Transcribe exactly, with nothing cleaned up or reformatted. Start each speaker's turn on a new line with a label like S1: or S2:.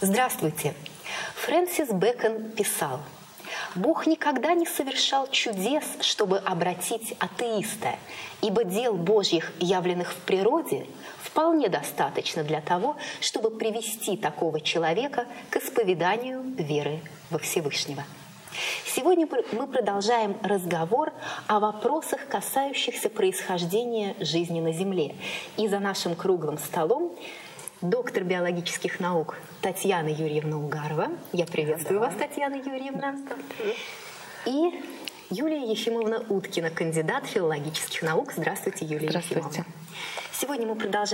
S1: Здравствуйте! Фрэнсис Бэкон писал: «Бог никогда не совершал чудес, чтобы обратить атеиста, ибо дел Божьих, явленных в природе, вполне достаточно для того, чтобы привести такого человека к исповеданию веры во Всевышнего». Сегодня мы продолжаем разговор о вопросах, касающихся происхождения жизни на Земле. И за нашим круглым столом доктор биологических наук Татьяна Юрьевна Угарова. Я приветствую да. вас, Татьяна Юрьевна. И Юлия Ефимовна Уткина, кандидат филологических наук. Здравствуйте, Юлия
S2: Здравствуйте.
S1: Ефимовна. Сегодня мы продолжаем